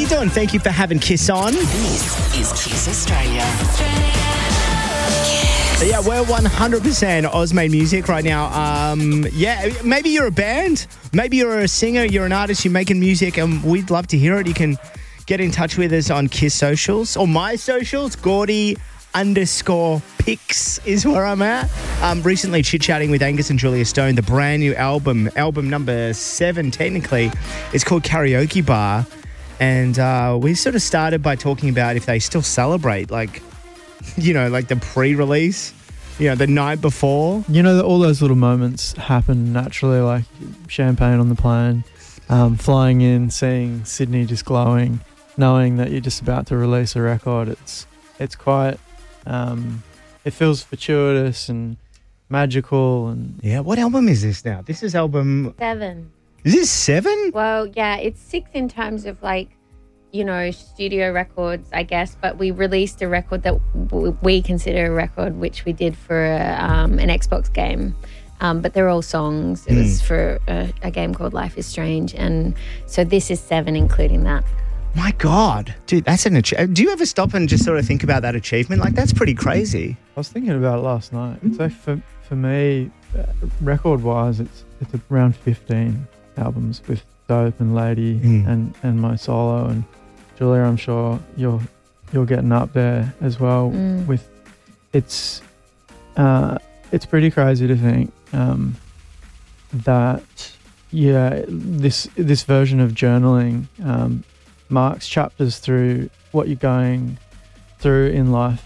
you doing? Thank you for having Kiss on. This is Kiss Australia. So yeah, we're 100% Oz-made music right now. Maybe you're a band, maybe you're a singer, you're an artist, you're making music, and we'd love to hear it. You can get in touch with us on Kiss socials or my socials. Gordy_Pics is where I'm at. Recently chit-chatting with Angus and Julia Stone. The brand new album number 7 technically, is called Karaoke Bar. And we sort of started by talking about if they still celebrate, like the pre-release, the night before. All those little moments happen naturally, like champagne on the plane, flying in, seeing Sydney just glowing, knowing that you're just about to release a record. It's quite, it feels fortuitous and magical. And yeah, what album is this now? This is album 7. Is this 7? Well, yeah, it's 6 in terms of studio records, I guess. But we released a record that we consider a record, which we did for an Xbox game. But they're all songs. It was for a game called Life is Strange. And so this is 7, including that. My God, dude, that's an achievement. Do you ever stop and just sort of think about that achievement? Like, that's pretty crazy. I was thinking about it last night. So for me, record-wise, it's around 15 albums with Dope and Lady and my solo. And Julia, I'm sure you're getting up there as well. With it's pretty crazy to think that this version of journaling marks chapters through what you're going through in life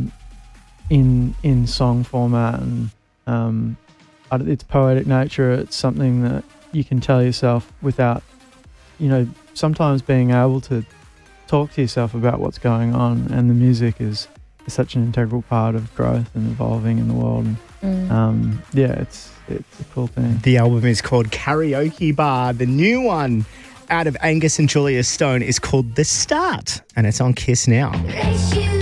in song format, and its poetic nature. It's something that you can tell yourself without sometimes being able to talk to yourself about what's going on, and the music is such an integral part of growth and evolving in the world. And, it's a cool thing. The album is called Karaoke Bar. The new one out of Angus and Julia Stone is called The Start, and it's on Kiss now.